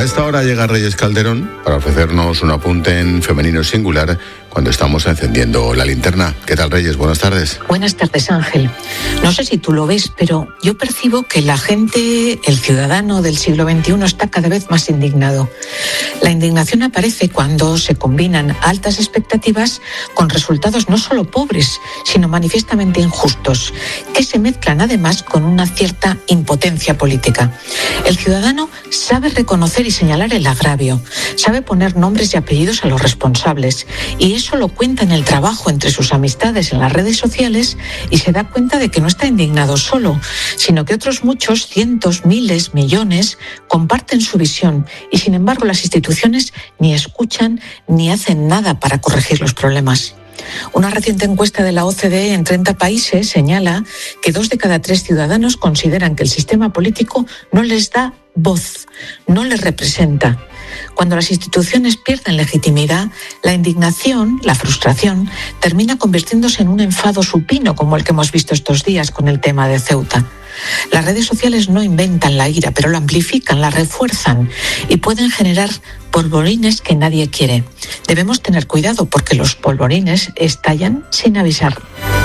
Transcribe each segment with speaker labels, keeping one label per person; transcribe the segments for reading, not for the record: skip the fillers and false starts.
Speaker 1: esta hora llega Reyes Calderón para ofrecernos un apunte en femenino singular cuando estamos encendiendo la linterna. ¿Qué tal, Reyes? Buenas tardes.
Speaker 2: Buenas tardes, Ángel. No sé si tú lo ves, pero yo percibo que la gente, el ciudadano del siglo XXI, está cada vez más indignado. La indignación aparece cuando se combinan altas expectativas con resultados no solo pobres, sino manifiestamente injustos, que se mezclan además con una cierta impotencia política. El ciudadano sabe reconocer y señalar el agravio, sabe poner nombres y apellidos a los responsables, y eso lo cuenta en el trabajo entre sus amistades en las redes sociales, y se da cuenta de que no está indignado solo, sino que otros muchos, cientos, miles, millones, comparten su visión, y sin embargo las instituciones ni escuchan ni hacen nada para corregir los problemas. Una reciente encuesta de la OCDE en 30 países señala que 2 de cada 3 ciudadanos consideran que el sistema político no les da voz, no les representa. Cuando las instituciones pierden legitimidad, la indignación, la frustración, termina convirtiéndose en un enfado supino, como el que hemos visto estos días con el tema de Ceuta. Las redes sociales no inventan la ira, pero la amplifican, la refuerzan y pueden generar polvorines que nadie quiere. Debemos tener cuidado porque los polvorines estallan sin avisar.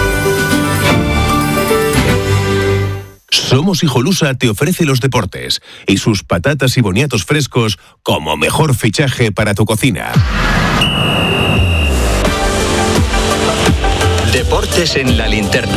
Speaker 3: Somos Hijolusa te ofrece los deportes y sus patatas y boniatos frescos como mejor fichaje para tu cocina.
Speaker 4: Deportes en la linterna.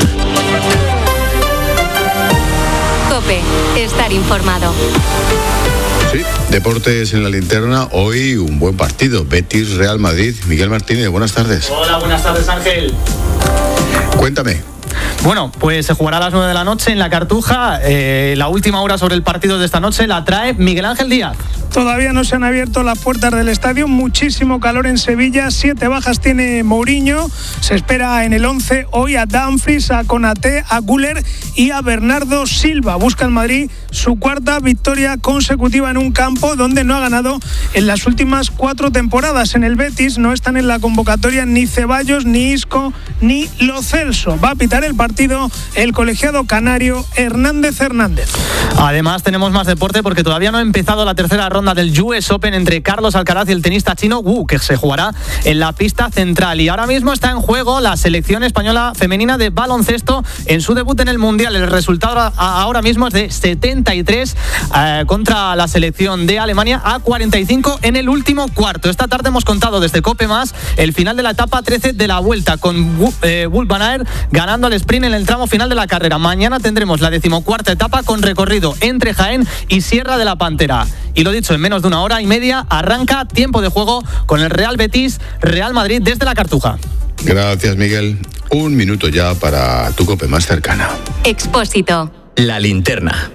Speaker 5: COPE, estar informado.
Speaker 1: Sí, deportes en la linterna. Hoy un buen partido, Betis-Real Madrid. Miguel Martínez, buenas tardes.
Speaker 6: Hola, buenas tardes, Ángel.
Speaker 1: Cuéntame.
Speaker 6: Bueno, pues se jugará a las 9 de la noche en la Cartuja. La última hora sobre el partido de esta noche la trae Miguel Ángel Díaz.
Speaker 7: Todavía no se han abierto las puertas del estadio, muchísimo calor en Sevilla, 7 bajas tiene Mourinho, se espera en el 11 hoy a Dumfries, a Konaté, a Güler y a Bernardo Silva. Busca el Madrid su 4ª victoria consecutiva en un campo donde no ha ganado en las últimas 4 temporadas. En el Betis no están en la convocatoria ni Ceballos, ni Isco, ni Lo Celso. Va a pitar el partido el colegiado canario Hernández Hernández.
Speaker 6: Además tenemos más deporte porque todavía no ha empezado la tercera ronda del US Open entre Carlos Alcaraz y el tenista chino Wu, que se jugará en la pista central. Y ahora mismo está en juego la selección española femenina de baloncesto en su debut en el Mundial. El resultado ahora mismo es de 73 contra la selección de Alemania a 45 en el último cuarto. Esta tarde hemos contado desde COPE Más el final de la etapa 13 de la Vuelta, con Wout van Aert ganando al sprint en el tramo final de la carrera. Mañana tendremos la 14ª etapa con recorrido entre Jaén y Sierra de la Pantera. Y lo dicho, en menos de 1 hora y media arranca tiempo de juego con el Real Betis, Real Madrid desde la Cartuja.
Speaker 1: Gracias, Miguel. 1 minuto ya para tu COPE más cercana.
Speaker 5: Expósito.
Speaker 4: La linterna.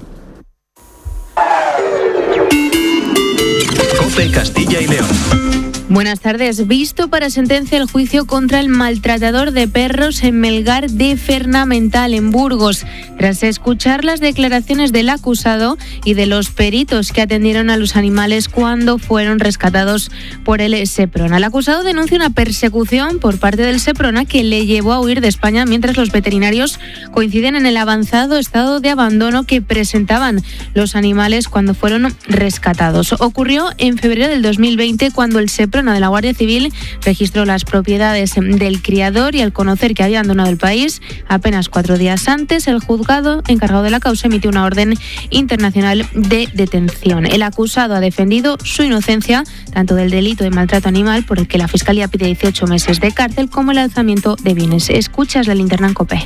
Speaker 4: COPE Castilla y León.
Speaker 8: Buenas tardes. Visto para sentencia el juicio contra el maltratador de perros en Melgar de Fernamental, en Burgos, tras escuchar las declaraciones del acusado y de los peritos que atendieron a los animales cuando fueron rescatados por el Seprona. El acusado denuncia una persecución por parte del Seprona que le llevó a huir de España, mientras los veterinarios coinciden en el avanzado estado de abandono que presentaban los animales cuando fueron rescatados. Ocurrió en febrero del 2020, cuando el Seprona de la Guardia Civil registró las propiedades del criador, y al conocer que había abandonado el país apenas 4 días antes, el juzgado encargado de la causa emitió una orden internacional de detención. El acusado ha defendido su inocencia, tanto del delito de maltrato animal, por el que la Fiscalía pide 18 meses de cárcel, como el alzamiento de bienes. Escuchas la linterna en COPE.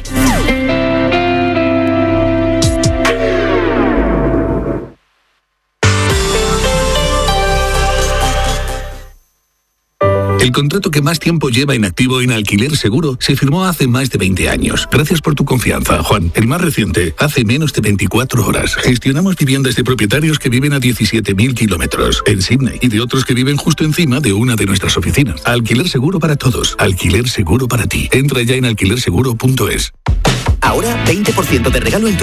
Speaker 9: El contrato que más tiempo lleva inactivo en Alquiler Seguro se firmó hace más de 20 años. Gracias por tu confianza, Juan. El más reciente, hace menos de 24 horas. Gestionamos viviendas de propietarios que viven a 17.000 kilómetros en Sydney y de otros que viven justo encima de una de nuestras oficinas. Alquiler Seguro para todos. Alquiler Seguro para ti. Entra ya en alquilerseguro.es.
Speaker 10: Ahora 20% de regalo en tu